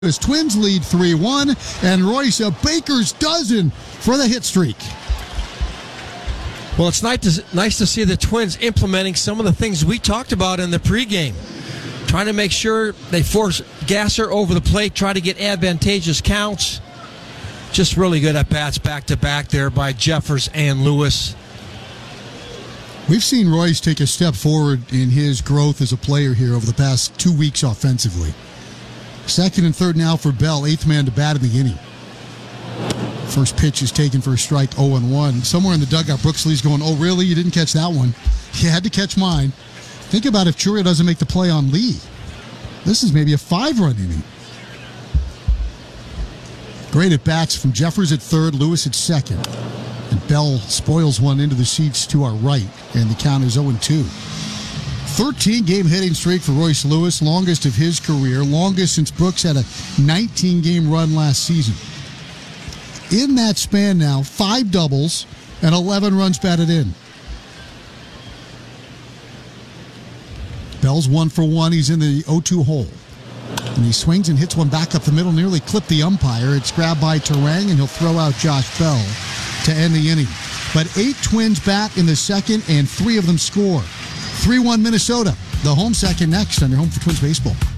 As Twins lead 3-1, and Royce a Baker's dozen for the hit streak. Well, it's nice to see the Twins implementing some of the things we talked about in the pregame. Trying to make sure they force Gasser over the plate, try to get advantageous counts. Just really good at-bats back-to-back there by Jeffers and Lewis. We've seen Royce take a step forward in his growth as a player here over the past 2 weeks offensively. Second and third now for Bell, eighth man to bat in the inning. First pitch is taken for a strike, 0-1. Somewhere in the dugout, Brooks Lee's going, oh, really? You didn't catch that one. You had to catch mine. Think about if Churio doesn't make the play on Lee. This is maybe a 5-run inning. Great at bats from Jeffers at third, Lewis at second. And Bell spoils one into the seats to our right, and the count is 0-2. 13-game hitting streak for Royce Lewis, longest of his career, longest since Brooks had a 19-game run last season. In that span now, 5 doubles and 11 runs batted in. Bell's 1 for 1. He's in the 0-2 hole. And he swings and hits one back up the middle, nearly clipped the umpire. It's grabbed by Turang, and he'll throw out Josh Bell to end the inning. But 8 Twins bat in the second, and 3 of them score. 3-1 Minnesota. The home second next on your Home for Twins Baseball.